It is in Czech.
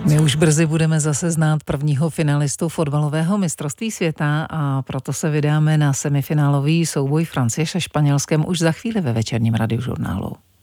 My už brzy budeme zase znát prvního finalistu fotbalového mistrovství světa a proto se vydáme na semifinálový souboj Francie se Španělskem už za chvíli ve večerním radiožurnálu.